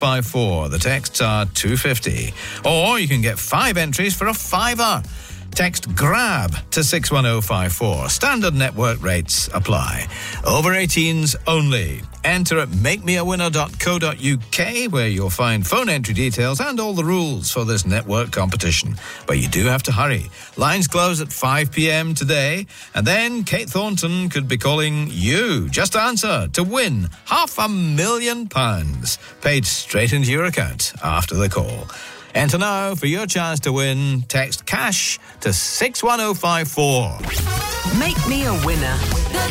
61054. The texts are 250. Or you can get 5 entries for a £5. Text GRAB to 61054. Standard network rates apply. Over 18s only. Enter at makemeawinner.co.uk, where you'll find phone entry details and all the rules for this network competition. But you do have to hurry. Lines close at 5 p.m. today, and then Kate Thornton could be calling you. Just answer to win £500,000 paid straight into your account after the call. Enter now for your chance to win. Text CASH to 61054. Make me a winner.